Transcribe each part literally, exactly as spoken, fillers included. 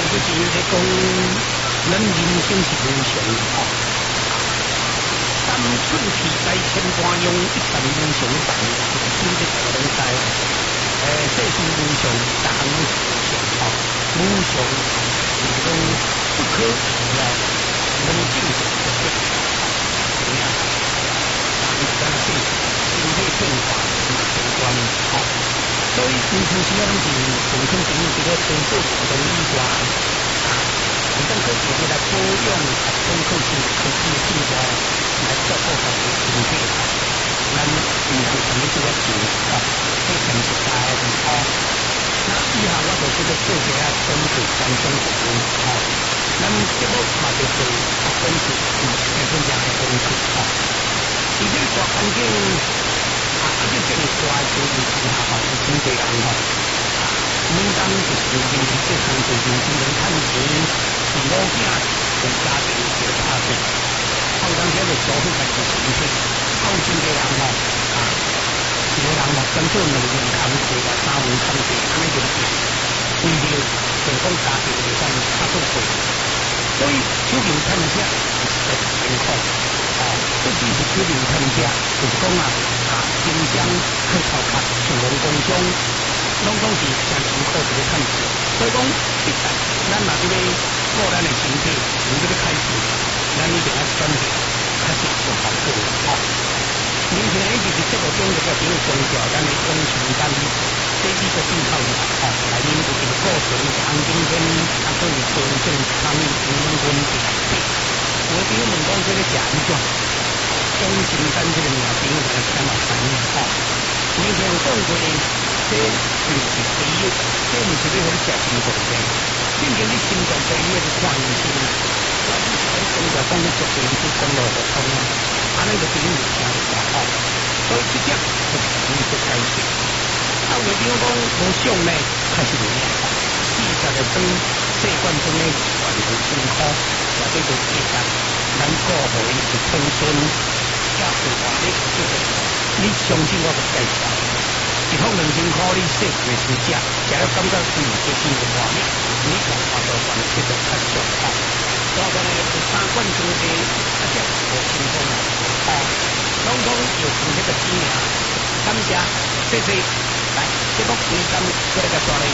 就是在讲咱人生是无常吼。三寸铁在千般用，一尘无常在，就是今日大家拢知。诶，世事无常，逐项拢是无常吼。无常就是讲不可预料，无正常不变，怎么样？咱世事身体变化嘛相关吼。所以平常时啊，拢是重庆朋友这个通过活动以外，啊，你当可以来保养，啊，当可以科技的进步来照顾家己身体。咱唔通什么做啊钱哦，这全是大个哦。那以后我就这个做一下针对观众服务哦。咱节目嘛就做啊，分析五十分钟这样的分析哦。而且大环境。啊！啊！这这个大社会之下吼，有真侪人吼，啊，每当就是因为这工作认真人趁钱，是某囝为家庭就拍拼，啊，有当时就消费家己身体，啊，有真侪人吼，啊，一个人吼，专做两年工课啊，三年工课，安尼就是为了成功家庭就算拍做过，所以手面趁者是实在是艰苦。哦，不只是手面趁者，就是讲啊。啊，新疆去头壳上龙工商，拢拢是真辛苦一个趁钱。所以讲，一旦咱若这个顾咱的身体，从这个开始，咱一定要选择较适合好做哦。目前一直是节目中就较比较强调咱的养生单，这几个进口的哦，内面有这个果醇、红景天，啊，所以保证参与平衡温度。我比如问讲这个食安怎？中心单这个名称我来看到三年哦，以前有讲过呢，这就是第一，这不是你和你食心脏病，正经你心脏病你要去看医生，我只是讲中药讲你做病去讲落就通啊，安尼就比你听得到哦，所以这点就是你做解释。啊，有比如讲无上呢，开始有影响，四十个钟习惯中呢是全部辛苦，或者就其他咱个互伊是通顺。要是话你这个，你相信我就介绍，一桶两千块你食袂输食，食了感觉嗯，这是个话你，你讲话就完全就较俗哦。大概呢有三罐中的，啊这无成功啦，哦，拢讲有成这个知名，感谢，谢谢，来节目时间过来个刷嘞。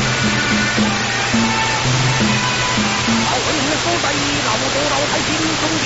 好，欢迎各位老母老太君。